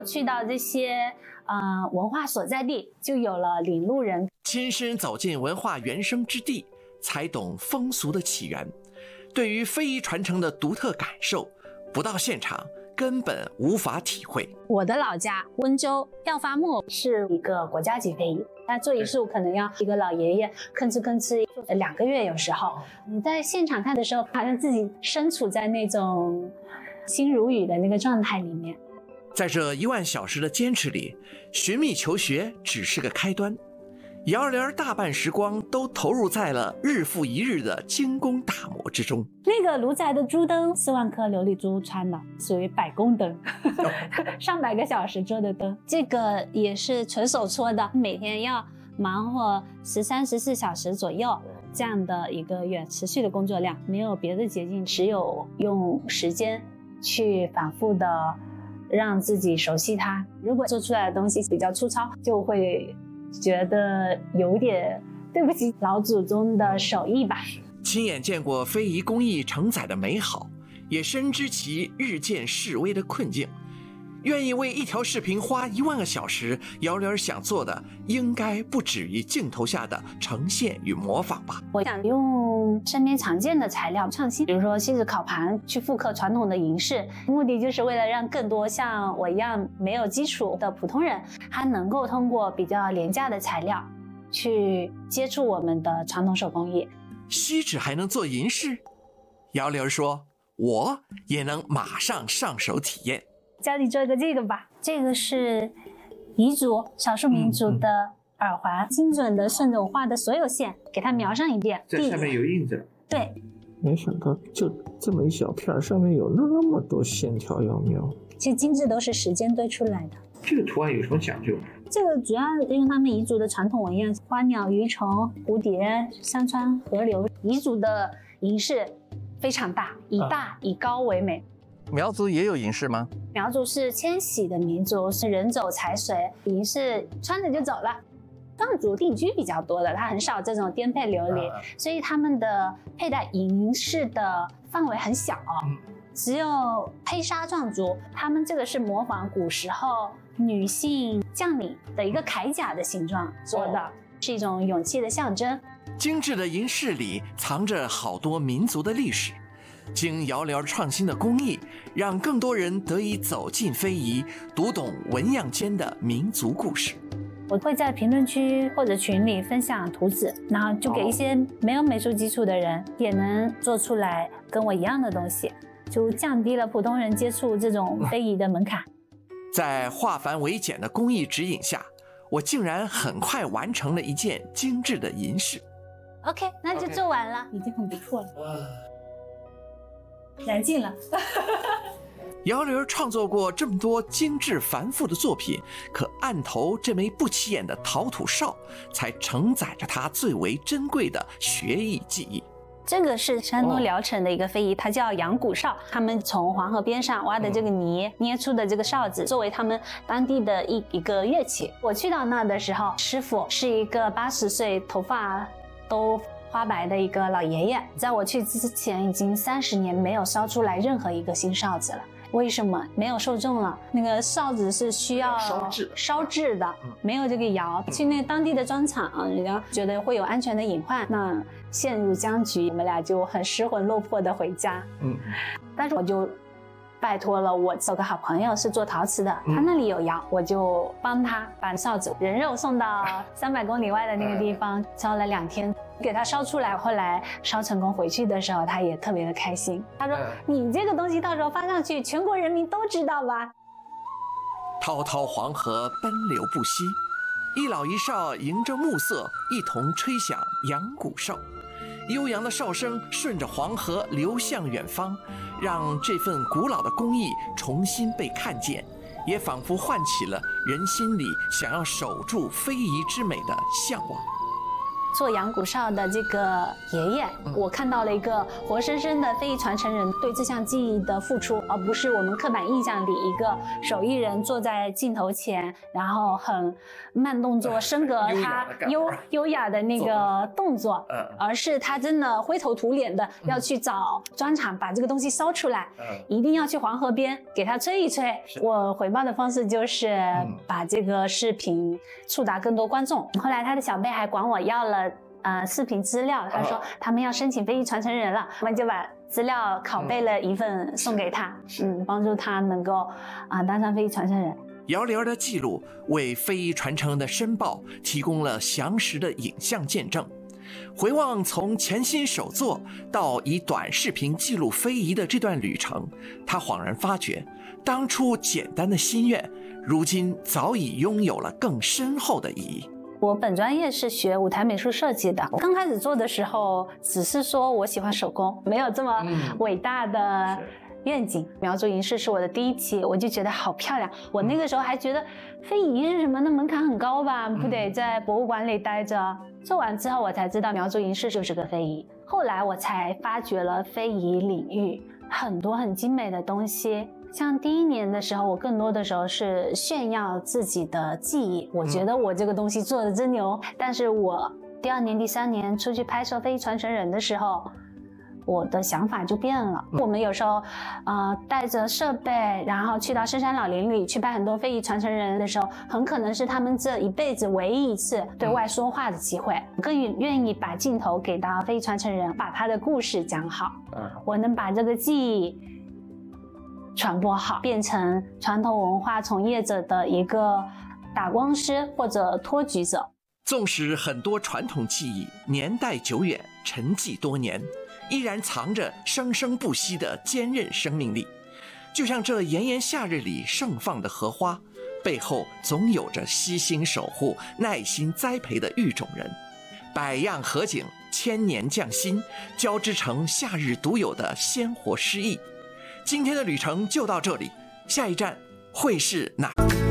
去到这些文化所在地，就有了领路人， 亲身走进文化原生之地，才懂风俗的起源。对于非遗传承的独特感受，不到现场根本无法体会。 我的老家温州耀发木是一个国家级非遗，他做一束可能要一个老爷爷吭哧吭哧2个月，有时候你在现场看的时候，好像自己身处在那种心如雨的那个状态里面。 在这1万小时的坚持里，寻觅求学只是个开端，姚莲大半时光都投入在了日复一日的精工打磨之中。 那个炉仔的珠灯4万颗琉璃珠穿的，属于百工灯，上百个小时做的灯，这个也是纯手搓的，每天要忙活13、14小时左右，这样的一个远持续的工作量，没有别的捷径，只有用时间去反复的让自己熟悉它。如果做出来的东西比较粗糙，就会觉得有点对不起老祖宗的手艺吧。 亲眼见过非遗工艺承载的美好，也深知其日渐式微的困境。愿意为一条视频花1万个小时，姚莲想做的应该不止于镜头下的呈现与模仿吧。 我想用身边常见的材料创新，比如说锡纸烤盘，去复刻传统的银饰，目的就是为了让更多像我一样没有基础的普通人，他能够通过比较廉价的材料去接触我们的传统手工艺。 锡纸还能做银饰？姚莲说，我也能马上上手体验。 教你做一个这个吧，这个是彝族少数民族的耳环，精准的顺着我画的所有线给它描上一遍， 在上面有印子。 对， 没想到就这么一小片，上面有那么多线条要描。 其实精致都是时间堆出来的。 这个图案有什么讲究？ 这个主要用他们彝族的传统纹样，花鸟鱼虫、蝴蝶、山川、河流。彝族的银饰非常大，以大以高为美。 苗族也有银饰吗？ 苗族是迁徙的民族，是人走财随，银饰穿着就走了。藏族定居比较多的，他很少这种颠沛流离，所以他们的佩戴银饰的范围很小，只有黑沙壮族，他们这个是模仿古时候女性将领的一个铠甲的形状做的，是一种勇气的象征。 精致的银饰里藏着好多民族的历史。经姚莲创新的工艺，让更多人得以走进非遗，读懂纹样间的民族故事。 我会在评论区或者群里分享图纸，然后就给一些没有美术基础的人也能做出来跟我一样的东西，就降低了普通人接触这种非遗的门槛。 在化繁为简的工艺指引下，我竟然很快完成了一件精致的银饰。 OK， 那就做完了，已经很不错了。燃尽了。 姚莲创作过这么多精致繁复的作品，可案头这枚不起眼的陶土哨，才承载着她最为珍贵的学艺技艺。 这个是山东聊城的一个非遗，它叫阳谷哨。他们从黄河边上挖的这个泥捏出的这个哨子，作为他们当地的一个乐器。我去到那的时候，师傅是一个80岁，头发都花白的一个老爷爷。在我去之前，已经30年没有烧出来任何一个新哨子了。为什么？没有受众了。那个哨子是需要烧制的，没有这个窑。去那个当地的砖厂，人家觉得会有安全的隐患，那陷入僵局，我们俩就很失魂落魄的回家。但是我就拜托了我有个好朋友是做陶瓷的，他那里有窑，我就帮他把哨子人肉送到300公里外的那个地方，烧了2天。给他烧出来，后来烧成功回去的时候，他也特别的开心。他说：“你这个东西到时候发上去，全国人民都知道吧？” 滔滔黄河奔流不息，一老一少迎着暮色，一同吹响阳谷哨。悠扬的哨声顺着黄河流向远方，让这份古老的工艺重新被看见，也仿佛唤起了人心里想要守住非遗之美的向往。 做阳谷哨的这个爷爷，我看到了一个活生生的非遗传承人对这项技艺的付出，而不是我们刻板印象里一个手艺人坐在镜头前，然后很慢动作升格他优雅的那个动作，而是他真的灰头土脸的要去找砖厂把这个东西烧出来，一定要去黄河边给他吹一吹。我回报的方式就是把这个视频触达更多观众。后来他的小辈还管我要了视频资料，他说他们要申请非遗传承人了，我们就把资料拷贝了一份送给他，帮助他能够当上非遗传承人。 遥遥的记录为非遗传承的申报提供了详实的影像见证。回望从潜心手作到以短视频记录非遗的这段旅程，他恍然发觉，当初简单的心愿，如今早已拥有了更深厚的意义。 我本专业是学舞台美术设计的，刚开始做的时候只是说我喜欢手工，没有这么伟大的愿景。苗族银饰是我的第一期，我就觉得好漂亮。我那个时候还觉得非遗是什么，那门槛很高吧，不得在博物馆里待着。做完之后我才知道苗族银饰就是个非遗，后来我才发掘了非遗领域很多很精美的东西。像第一年的时候，我更多的时候是炫耀自己的技艺，我觉得我这个东西做的真牛。但是我第二年第三年出去拍摄非遗传承人的时候，我的想法就变了。我们有时候带着设备，然后去到深山老林里去拍很多非遗传承人的时候，很可能是他们这一辈子唯一一次对外说话的机会。更愿意把镜头给到非遗传承人，把他的故事讲好，我能把这个技艺传播好，变成传统文化从业者的一个打光师或者托举者。 纵使很多传统技艺年代久远，沉寂多年，依然藏着生生不息的坚韧生命力。就像这炎炎夏日里盛放的荷花，背后总有着悉心守护、耐心栽培的育种人。百样荷景，千年匠心，交织成夏日独有的鲜活诗意。今天的旅程就到这里，下一站会是哪？